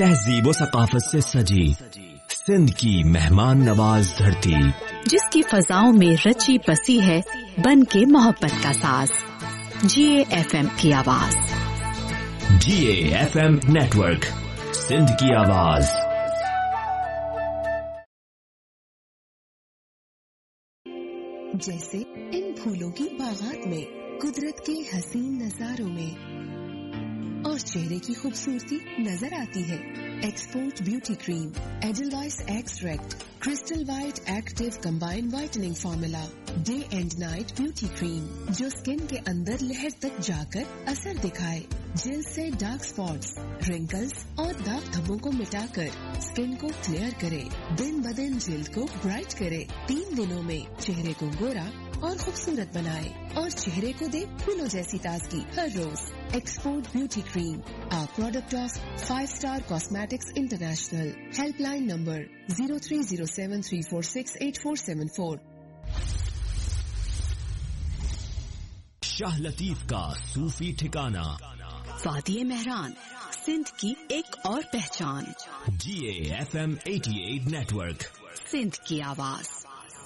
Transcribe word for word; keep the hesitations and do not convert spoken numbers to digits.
تہذیب و ثقافت سے سجی سندھ کی مہمان نواز دھرتی، جس کی فضاؤں میں رچی بسی ہے بن کے محبت کا ساز، جی اے ایف ایم کی آواز، جی A F M network, Sindh کی آواز۔ جیسے ان پھولوں کی باغات میں، قدرت کے حسین نظاروں میں، اور چہرے کی خوبصورتی نظر آتی ہے۔ Export beauty cream, ایڈلوائس extract, crystal white active combined whitening formula, day and night beauty کریم جو سکن کے اندر لہر تک جا کر اثر دکھائے، جلد سے ڈارک سپاٹس، رنکلز اور داغ دھبوں کو مٹا کر سکن کو کلیئر کرے، دن بدن جلد کو برائٹ کرے، تین دنوں میں چہرے کو گورا اور خوبصورت بنائے اور چہرے کو دے پھولوں جیسی تازگی ہر روز۔ Export beauty cream, a product of five star cosmetics international. Help line number zero three zero seven three four six eight four seven four. شاہ لطیف کا صوفی ٹھکانہ، وادی مہران، سندھ کی ایک اور پہچان، جی A F M eighty eight network, Sindh کی آواز۔